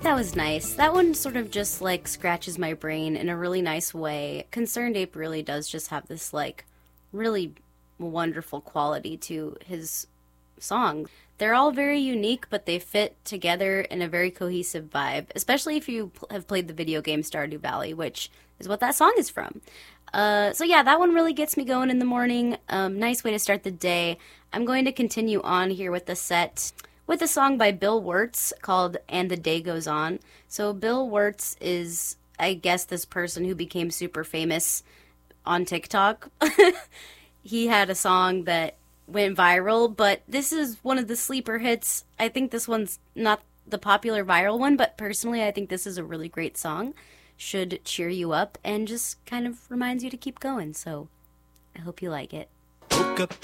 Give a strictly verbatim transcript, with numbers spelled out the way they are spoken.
That was nice. That one sort of just, like, scratches my brain in a really nice way. Concerned Ape really does just have this, like, really wonderful quality to his songs. They're all very unique, but they fit together in a very cohesive vibe, especially if you pl- have played the video game Stardew Valley, which is what that song is from. Uh, so yeah, that one really gets me going in the morning. Um, nice way to start the day. I'm going to continue on here with the set with a song by Bill Wirtz called And the Day Goes On. So Bill Wirtz is, I guess, this person who became super famous on TikTok. He had a song that went viral, but this is one of the sleeper hits. I think this one's not the popular viral one, but personally I think this is a really great song. Should cheer you up and just kind of reminds you to keep going, so I hope you like it. Woke up